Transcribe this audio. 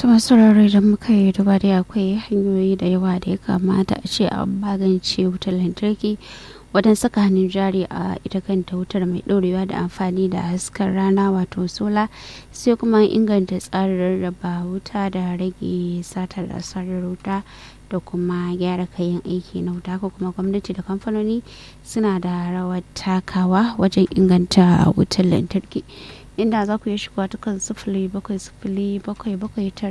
ta masu rarrai da muka yi duba da akwai hanyoyi da yawa da ya kamata a ce a magance wutar lantarki wajen saka hannun jari a ita kanta wutar mai ɗorewa da amfani da hasken rana wato sola, sai kuma inganta tsarin rarraba wuta da rage satar asarar wuta da kuma gyara kayan aiki na wuta. Ko kuma gwamnati da kamfanoni suna da rawar takawa wajen inganta wutar lantarki, inda za ku yi shiga ta kan 070777